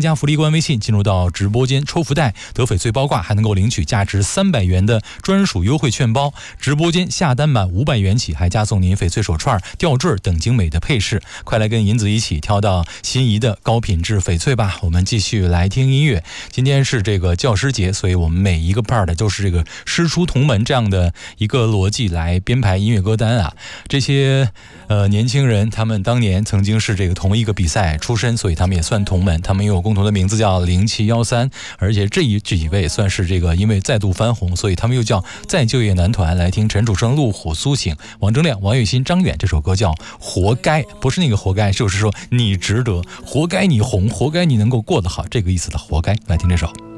加福利官微信，进入到直播间抽福袋，得翡翠包挂，还能够领取价值300元的专属优惠券包。直播间下单满500元起，还加送您翡翠手串、吊坠等精美的配饰。快来跟银子一起挑到心仪的高品质翡翠吧！我们继续来听音乐。今天是这个教师节，所以我们每一个 part 都是这个师出同门这样的一个逻辑来编排音乐歌单啊。这些年轻人，他们当年曾经是这个同一个比赛出身，所以他们也算同门。他们有共同的名字叫0713，而且这几位算是这个因为再度翻红，所以他们又叫再就业男团。来听陈楚生、陆虎、苏醒、王铮亮、王栎鑫、张远，这首歌叫《活该》，不是那个活该，就是说你值得，活该你红，活该你能够过得好，这个意思的活该。来听这首。